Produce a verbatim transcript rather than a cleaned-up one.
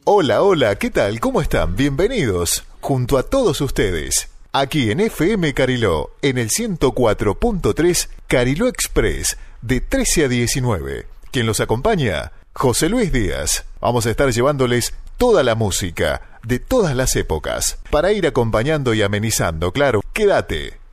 Hola, hola, ¿qué tal? ¿Cómo están? Bienvenidos, junto a todos ustedes, aquí en F M Cariló, en el ciento cuatro punto tres, Cariló Express, de trece a diecinueve. Quien los acompaña, José Luis Díaz. Vamos a estar llevándoles toda la música, de todas las épocas, para ir acompañando y amenizando, claro. Quédate,